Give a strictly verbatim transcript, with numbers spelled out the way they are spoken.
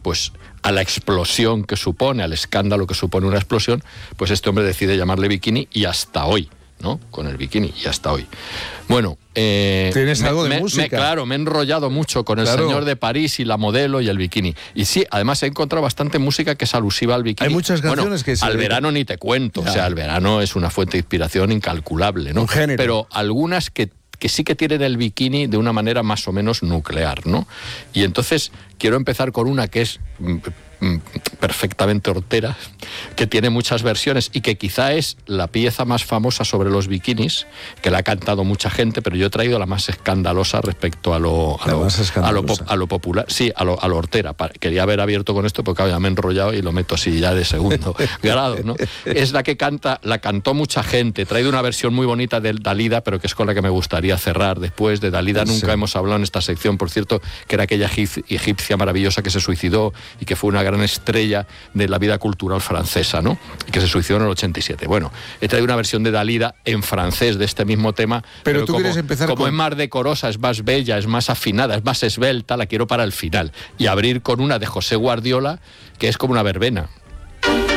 pues a la explosión que supone, al escándalo que supone una explosión, pues este hombre decide llamarle bikini y hasta hoy, ¿no? Con el bikini y hasta hoy. Bueno, eh, ¿tienes me, algo de me, música? Me, claro, me he enrollado mucho con el claro. señor de París y la modelo y el bikini. Y sí, además he encontrado bastante música que es alusiva al bikini. Hay muchas canciones bueno, que se... al verano ni te cuento, ya. O sea, el verano es una fuente de inspiración incalculable, ¿no? Un género. Pero algunas que que sí que tienen el bikini de una manera más o menos nuclear, ¿no? Y entonces quiero empezar con una que es mm, mm, perfectamente hortera, que tiene muchas versiones y que quizá es la pieza más famosa sobre los bikinis, que la ha cantado mucha gente, pero yo he traído la más escandalosa respecto a lo, a lo, a lo, pop, a lo popular, sí, a lo, a lo hortera. Quería haber abierto con esto porque ya me he enrollado y lo meto así ya de segundo grado, ¿no? Es la que canta, la cantó mucha gente. He traído una versión muy bonita de Dalida, pero que es con la que me gustaría cerrar después. De Dalida nunca sí. hemos hablado en esta sección, por cierto, que era aquella egipcia maravillosa que se suicidó y que fue una gran estrella de la vida cultural francesa, ¿no? Y que se suicidó en el ochenta y siete. Bueno, he traído una versión de Dalida en francés de este mismo tema, pero, pero tú como, quieres empezar como con... es más decorosa, es más bella, es más afinada, es más esbelta, la quiero para el final y abrir con una de José Guardiola, que es como una verbena.